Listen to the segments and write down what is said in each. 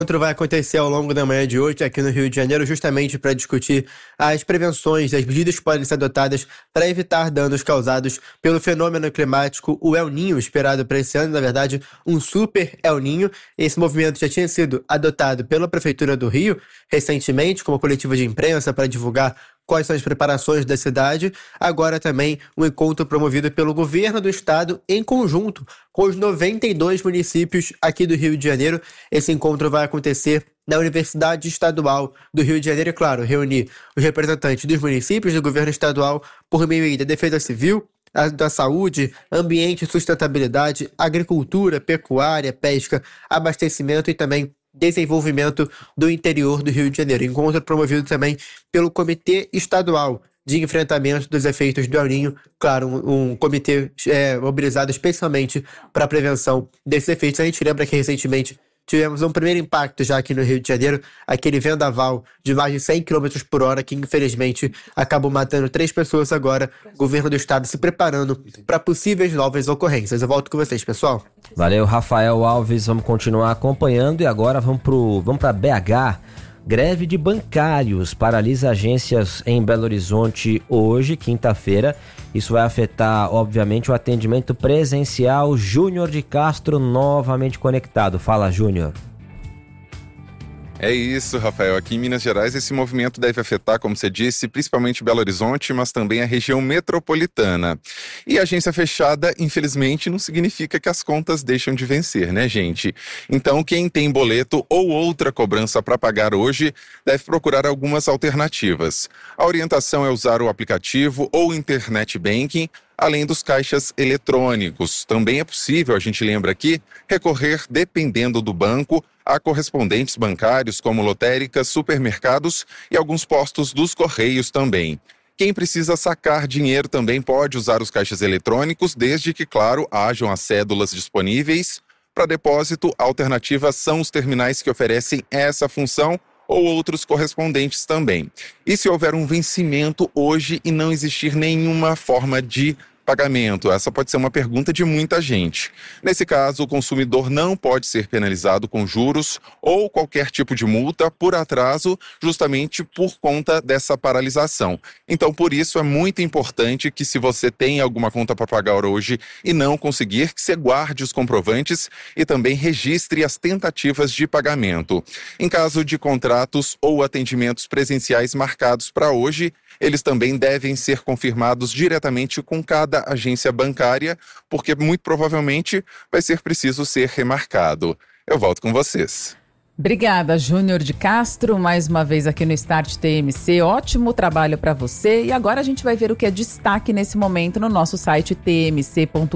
encontro vai acontecer ao longo da manhã de hoje aqui no Rio de Janeiro, justamente para discutir as prevenções, as medidas que podem ser adotadas para evitar danos causados pelo fenômeno climático, o El Niño, esperado para esse ano, na verdade, um super El Niño. Esse movimento já tinha sido adotado pela Prefeitura do Rio recentemente, como coletiva de imprensa para divulgar quais são as preparações da cidade. Agora também um encontro promovido pelo governo do estado em conjunto com os 92 municípios aqui do Rio de Janeiro. Esse encontro vai acontecer na Universidade Estadual do Rio de Janeiro e, claro, reunir os representantes dos municípios do governo estadual por meio da Defesa Civil, da saúde, ambiente e sustentabilidade, agricultura, pecuária, pesca, abastecimento e também desenvolvimento do interior do Rio de Janeiro. Encontro promovido também pelo Comitê Estadual de Enfrentamento dos Efeitos do El Niño, claro, um comitê mobilizado especialmente para a prevenção desses efeitos. A gente lembra que recentemente tivemos um primeiro impacto já aqui no Rio de Janeiro, aquele vendaval de mais de 100 km por hora, que infelizmente acabou matando 3 pessoas. Agora, o governo do estado se preparando para possíveis novas ocorrências. Eu volto com vocês, pessoal. Valeu, Rafael Alves, vamos continuar acompanhando e agora vamos para BH. Greve de bancários paralisa agências em Belo Horizonte hoje, quinta-feira. Isso vai afetar, obviamente, o atendimento presencial. Júnior de Castro novamente conectado. Fala, Júnior. É isso, Rafael. Aqui em Minas Gerais, esse movimento deve afetar, como você disse, principalmente Belo Horizonte, mas também a região metropolitana. E agência fechada, infelizmente, não significa que as contas deixam de vencer, né, gente? Então, quem tem boleto ou outra cobrança para pagar hoje, deve procurar algumas alternativas. A orientação é usar o aplicativo ou internet banking, além dos caixas eletrônicos. Também é possível, a gente lembra aqui, recorrer, dependendo do banco, a correspondentes bancários como lotéricas, supermercados e alguns postos dos Correios também. Quem precisa sacar dinheiro também pode usar os caixas eletrônicos, desde que, claro, hajam as cédulas disponíveis. Para depósito, a alternativa são os terminais que oferecem essa função ou outros correspondentes também. E se houver um vencimento hoje e não existir nenhuma forma de pagamento? Essa pode ser uma pergunta de muita gente. Nesse caso, o consumidor não pode ser penalizado com juros ou qualquer tipo de multa por atraso, justamente por conta dessa paralisação. Então, por isso, é muito importante que, se você tem alguma conta para pagar hoje e não conseguir, que você guarde os comprovantes e também registre as tentativas de pagamento. Em caso de contratos ou atendimentos presenciais marcados para hoje, eles também devem ser confirmados diretamente com cada agência bancária, porque muito provavelmente vai ser preciso ser remarcado. Eu volto com vocês. Obrigada, Júnior de Castro, mais uma vez aqui no Start TMC. Ótimo trabalho para você. E agora a gente vai ver o que é destaque nesse momento no nosso site tmc.com.br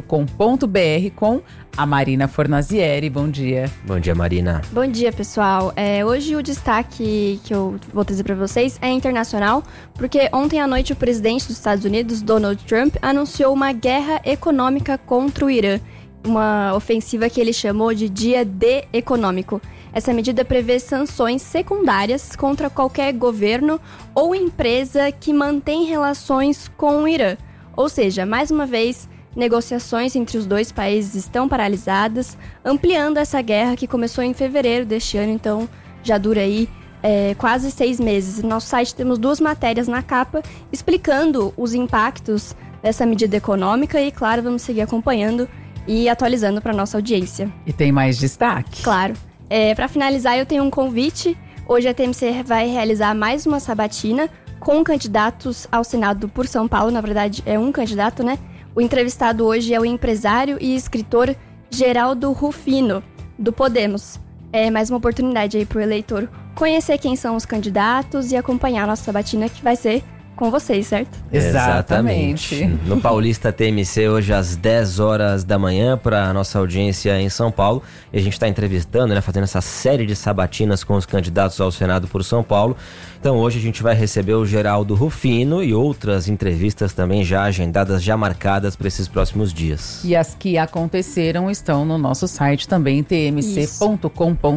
com a Marina Fornazieri. Bom dia. Bom dia, Marina. Bom dia, pessoal. Hoje o destaque que eu vou trazer para vocês é internacional, porque ontem à noite o presidente dos Estados Unidos, Donald Trump, anunciou uma guerra econômica contra o Irã. Uma ofensiva que ele chamou de Dia D econômico. Essa medida prevê sanções secundárias contra qualquer governo ou empresa que mantém relações com o Irã. Ou seja, mais uma vez, negociações entre os dois países estão paralisadas, ampliando essa guerra que começou em fevereiro deste ano, então já dura aí quase 6 meses. No nosso site temos 2 matérias na capa explicando os impactos dessa medida econômica e, claro, vamos seguir acompanhando e atualizando para nossa audiência. E tem mais destaque? Claro. Para finalizar, eu tenho um convite. Hoje a TMC vai realizar mais uma sabatina com candidatos ao Senado por São Paulo. Na verdade, é um candidato, né? O entrevistado hoje é o empresário e escritor Geraldo Rufino, do Podemos. É mais uma oportunidade aí para o eleitor conhecer quem são os candidatos e acompanhar a nossa sabatina, que vai ser com vocês, certo? Exatamente. No Paulista TMC, hoje às 10 horas da manhã, para a nossa audiência em São Paulo. E a gente está entrevistando, né, fazendo essa série de sabatinas com os candidatos ao Senado por São Paulo. Então hoje a gente vai receber o Geraldo Rufino e outras entrevistas também já agendadas, já marcadas para esses próximos dias. E as que aconteceram estão no nosso site também, tmc.com.br.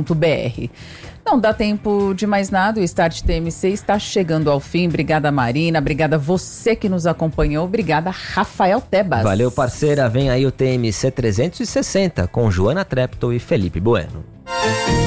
Não dá tempo de mais nada, o Start TMC está chegando ao fim. Obrigada, Marina, obrigada você que nos acompanhou, obrigada, Rafael Tebas. Valeu, parceira, vem aí o TMC 360 com Joana Treptow e Felipe Bueno.